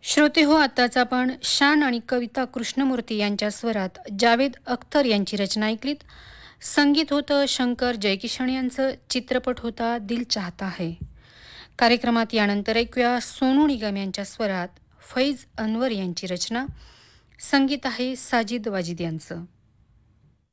श्रोते हो, आत्ताच आपण शान आणि कविता कृष्णमूर्ती यांच्या स्वरात जावेद अख्तर यांची रचना ऐकलीत. संगीत होतं शंकर जयकिशन यांचं, चित्रपट होता दिल चाहता है. कार्यक्रमात यानंतर ऐकूया सोनू निगम यांच्या स्वरात फैज अनवर यांची रचना. संगीत आहे साजिद वाजिद यांचं.